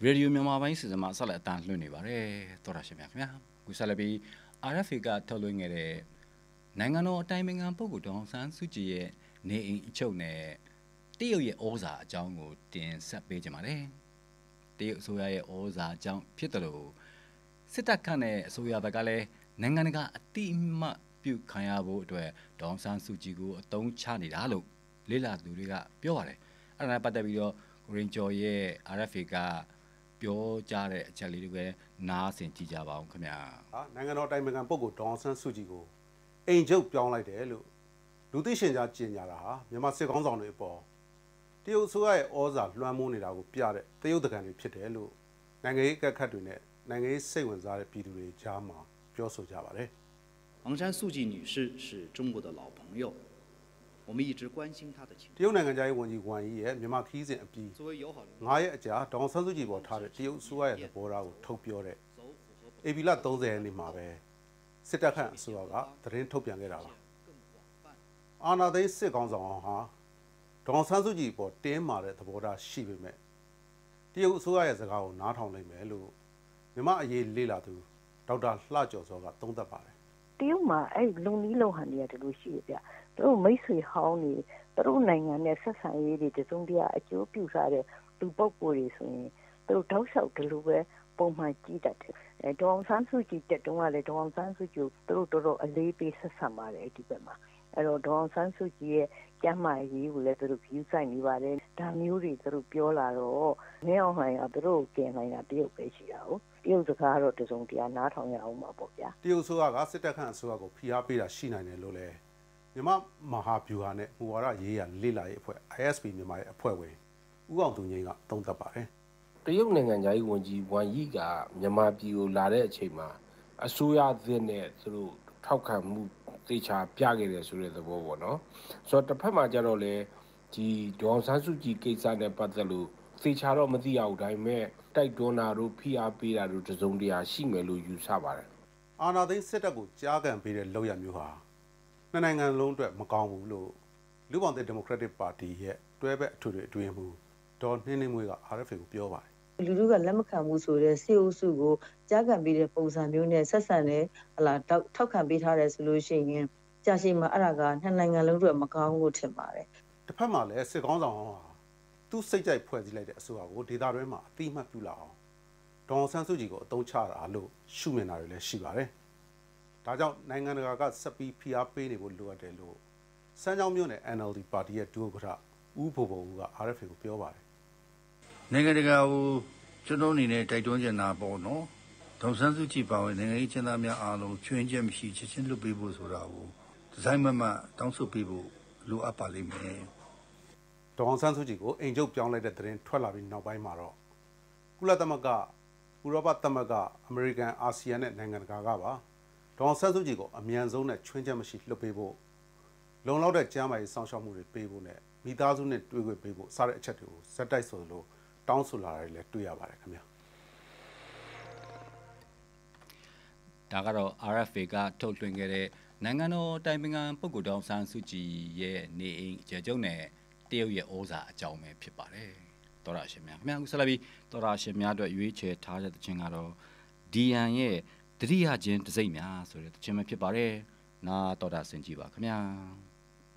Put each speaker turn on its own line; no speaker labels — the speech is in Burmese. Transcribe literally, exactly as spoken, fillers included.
ရေဒီယိုမြန်မာပိုင်းစီစဉ်မှာဆက်လက်အတန်းလွှင့်နေပါတယ်တော်ရရှိမြခင်ဗျာခုဆက်လက်ပြီး အာရ်အက်ဖ်အေ ကထုတ်လွှင့်ခဲ့တဲ့နိုင်ငံတော်အတိုင်ပင်ခံပုဂ္ဂိုလ်ဒေါ်အောင်ဆန်းစုကြည်ရဲ့နေအိမ်အချုပ်နဲ့တရုတ်ရဲ့ဩဇာအကြောင်းကိုတင်ဆက်ပေးကြပါမယ်တရုတ်အစိုးရရဲ့ဩဇာအကြောင်းဖြစ်တယ်လို့စစ်တပ်ခန့်တဲ့အစိုးရဘက်ကလည်းနိုင်ငံတကာအတိအမှတ်ပြုခံရဖို့အတွက်ဒေါ်အောင်ဆန်းစုကြည်ကိုအသုံးချနေတာလို့လေ့လာသူတွေကပြောပါတယ်အဲ့ဒါနဲ့ပတ်သက်ပြီးတော့ကိုရင်ကျော်ရဲ့ အာရ်အက်ဖ်အေ ကပြောကြတဲ့အချက်လေးတွေပဲနားဆင်ကြည့်ကြပါအောင်ခင်ဗျာ
ဟာနိုင်ငံတော်တိုင်ပင်ခံပုဂ္ဂိုလ်ဒေါ်အောင်ဆန်းစုကြည်ကိုအိမ်ချုပ်ပြောင်းလိုက်တယ်လို့လူသိရှင်ကြားကြေညာတာဟာမြန်မာစစ်ကောင်းဆောင်တွေအပေါ်တရုတ်ဆိုရဲ့ဩဇာလွှမ်းမိုးနေတာကိုပြတဲ့တရုတ်တကန်တွေဖြစ်တယ်လို့နိုင်ငံရေးကက်ခတ်တွေနဲ့နိုင်ငံရေးစိတ်ဝင်စားတဲ့ပြည်သူတွေကြားမှာပြောဆိုကြပါတယ်
昂山素季女士是中国的老朋友我们一直关心她的情况
တရုတ်နိုင်ငံသားရေးဝန်ကြီးဝမ်ယီရဲ့မြန်မာခီးစဉ်အပြီးငါးရက်အကြာဒေါ်အောင်ဆန်းစုကြည်ပေါ်ထားတဲ့တရုတ်ဆိုရဲ့သဘောထားကိုထုတ်ပြောတဲ့ဧပြီလ၃၀ရက်နေ့မှာပဲစစ်တပ်ခန့်အစိုးရကသတင်းထုတ်ပြန်ခဲ့တာပါအာဏာသိမ်းစစ်ကောင်ဆောင်ဟာဒေါ်အောင်ဆန်းစုကြည်ပေါ်တင်းမာတဲ့သဘောထားရှိပေမဲ့တရုတ်အစိုးရရဲ့စကားကိုနားထောင်နိုင်မယ်လို့မြန်မာအရေးလေ့လာသူဒေါက်တာလှကျော်စောကသုံးသပ်ပါတယ်
တရုတ်မှာအဲ့လုံနီးလုံဟန်တွေကတလို့ရှိရပြသူတို့မိတ်ဆွေဟောင်းနေသူတို့နိုင်ငံနဲ့ဆက်ဆံရေးတွေတစုံတရာအကျိုးပြုထားတဲ့လူပုဂ္ဂိုလ်တွေဆိုရင်သူတို့တောက်လျှောက်ဒီလိုပဲပုံမှန်ကြည့်တတ်တယ်အဲဒေါ်အောင်ဆန်းစုကြည်တက်တုန်းကလည်းဒေါ်အောင်ဆန်းစုကြည်သူတို့တော်တော်အလေးပေးဆက်ဆံပါတယ်ဒီဘက်မှာအဲ့တော့ဒေါ်အောင်ဆန်းစုကြည်ရဲ့ကျမ်းမာရေးကိုလည်းသူတို့ view ဆိုင်နေပါတယ်ဒါမျိုးတွေသူတို့ပြောလာတော့ငဲအောင်ဟန်ကသူတို့ကျင်နိုင်တာတရုတ်ပဲရှိတာဟုတ်တရုတ်စကားတော့တစုံတရာနားထောင်ရအောင်ပါပေါ့ဗျာ
တရုတ်ဆိုကစစ်တပ်ခန့်အစိုးရကိုဖိအားပေးတာရှိနိုင်တယ်လို့လည်းမြန်မာမဟာဗျူဟာနဲ့မူဝါဒရေးရာလေ့လာရေးအဖွဲ့ I S P မြန်မာရဲ့အဖွဲ့ဝင်ဦးအောင်သူငိမ့်ကသုံးသပ်ပါတယ်
တရုတ်နိုင်ငံသားရေးဝန်ကြီးဝမ်ယီကမြန်မာပြည်ကိုလာတဲ့အချိန်မှာအစိုးရသစ်နဲ့သူတို့ထောက်ခံမှုသေချာပြခဲ့တယ်ဆိုတဲ့သဘောပေါ့နော်ဆိုတော့တစ်ဖက်မှာကျတော့လေဒီဒေါ်အောင်ဆန်းစုကြည်ကိစ္စနဲ့ပတ်သက်လို့သေချာတော့မသိရဘူးဒါပေမဲ့တိုက်တွန်းတာတို့ဖိအားပေးတာတို့တစုံတရာရှိမယ်လို့ယူဆပါတယ်
အာဏာသိမ်းစစ်တပ်ကိုကြားကန်ပေးတဲ့လောက်ရမျိုးဟာနှစ်နိုင်ငံလုံးအတွက်မကောင်းဘူးလို့လူ့ဘောင်သစ်ဒီမိုကရက်တစ်ပါတီရဲ့တွဲဘက်အထွေထွေအတွင်းမှုဒေါ်နှင်းနှင်းမွေးက အာရ်အက်ဖ်အေ ကိုပြောပါတယ်
လူလူကလက်မခံဘူးဆိုတဲ့စီအိုစုကိုကြားကန်ပေးတဲ့ပုံစံမျိုးနဲ့ဆက်ဆံတဲ့ဟလာထောက်ခံပေးထားတယ်ဆိုလို့ရှိရင်ကြာရှည်မှာအဲ့ဒါကနှစ်နိုင်ငံလုံးအတွက်မကောင်းဘူးထင်ပါတယ်
တစ်ဖက်မှာလည်းစစ်ကောင်းဆောင်ဟာသူစိတ်ကြိုက်ဖွဲ့စည်းလိုက်တဲ့အစိုးရကိုဒေသတွင်းမှာအတိအမှတ်ပြုလာအောင်ဒေါ်အောင်ဆန်းစုကြည်ကိုအသုံးချတာလို့ရှုမြင်တာတွေလည်းရှိပါတယ်ဒါကြောင့်နိုင်ငံတကာကဆက်ပြီးဖိအားပေးနေဖို့လိုအပ်တယ်လို့စမ်းချောင်းမြို့နယ် N L D ပါတီရဲ့ဒုဥက္ကဋ္ဌဦးဘိုဘိုဦးက အာရ်အက်ဖ်အေ ကိုပြောပါတယ်
နိုင်ငံတကာကိုကျွန်တော်အနေနဲ့တိုက်တွန်းချင်တာပေါ့နော်ဒေါ်ဆန်းစုကြည်ပါဝင်နိုင်ငံရေးချမ်းသာများအားလုံးချွင်းချက်မရှိချက်ချင်းလွတ်ပေးဖို့ဆိုတာကိုဒီဇိုင်းမမတောင်းဆိုပေးဖို့လိုအပ်ပါလိမ့်မယ်
ဒေါ်အောင်ဆန်းစုကြည်ကိုအိမ်ချုပ်ပြောင်းလိုက်တဲ့သတင်းထွက်လာပြီးနောက်ပိုင်းမှာတော့ကုလသမဂ္ဂဥရောပသမဂ္ဂအမေရိကန်အာဆီယံနဲ့နိုင်ငံတကာကပါဒေါ်အောင်ဆန်းစုကြည်ကိုအမြန်ဆုံးနဲ့ချွင်းချက်မရှိလွတ်ပေးဖို့လုံလောက်တဲ့ကျန်းမာရေးစောင့်ရှောက်မှုတွေပေးဖို့နဲ့မိသားစုနဲ့တွေ့ခွင့်ပေးဖို့စတဲ့အချက်တွေကိုဇက်တိုက်ဆိုလို့တောင်းဆိုလာတယ်လည်းတွေ့ရပါတယ်ခင်ဗျာ
ဒါကတော့ အာရ်အက်ဖ်အေ ကထုတ်လွှင့်ခဲ့တဲ့နိုင်ငံတော်တိုင်ပင်ခံပုဂ္ဂိုလ်ဒေါ်အောင်ဆန်းစုကြည်ရဲ့နေအိမ်အကျယ်ချုပ်နဲ့တရုတ်ရဲ့ဩဇာအကြောင်းပဲဖြစ်ပါတယ်တော်ရရှင်များခင်ဗျာအခုဆက်လက်ပြီးတော်ရရှင်များအတွက်ရွေးချယ်ထားတဲ့သချင်းကတော့ ဒီအန် ရဲ့တတိယချင်းတစိမ့်များဆိုတဲ့သချင်းပဲဖြစ်ပါတယ်နားတော်တာဆင်ကြည့်ပါခင်ဗျာ